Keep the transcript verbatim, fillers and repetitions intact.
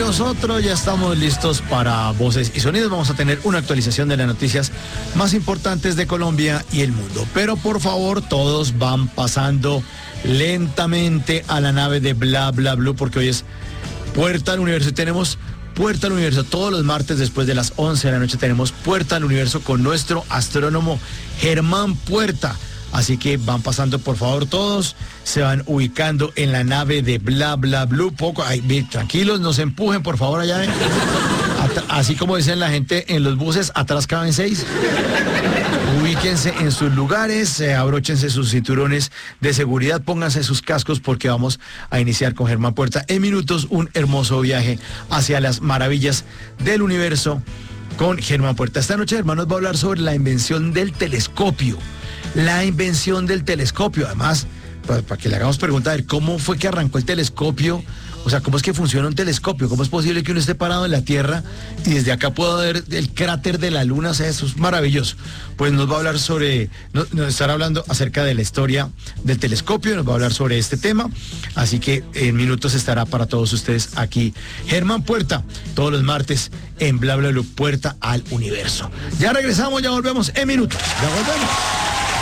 nosotros ya estamos listos para Voces y Sonidos. Vamos a tener una actualización de las noticias más importantes de Colombia y el mundo. Pero por favor, todos van pasando lentamente a la nave de Bla Bla Blue, porque hoy es Puerta al Universo y tenemos Puerta al Universo. Todos los martes después de las once de la noche tenemos Puerta al Universo con nuestro astrónomo Germán Puerta. Así que van pasando, por favor, todos, se van ubicando en la nave de Bla Bla Blue. Poco, ay, bien, tranquilos, no se empujen, por favor, allá. ¿eh? At- así como dicen la gente en los buses, atrás caben seis. Ubíquense en sus lugares, eh, abróchense sus cinturones de seguridad, pónganse sus cascos porque vamos a iniciar con Germán Puerta en minutos un hermoso viaje hacia las maravillas del universo con Germán Puerta. Esta noche, Germán nos va a hablar sobre la invención del telescopio. La invención del telescopio, además, para, para que le hagamos pregunta, a ver, ¿cómo fue que arrancó el telescopio? O sea, ¿cómo es que funciona un telescopio? ¿Cómo es posible que uno esté parado en la Tierra y desde acá pueda ver el cráter de la Luna? O sea, eso es maravilloso. Pues nos va a hablar sobre, nos, nos estará hablando acerca de la historia del telescopio, nos va a hablar sobre este tema, así que en minutos estará para todos ustedes aquí Germán Puerta, todos los martes en Bla Bla Bla, Puerta al Universo. Ya regresamos, ya volvemos en minutos. Ya volvemos.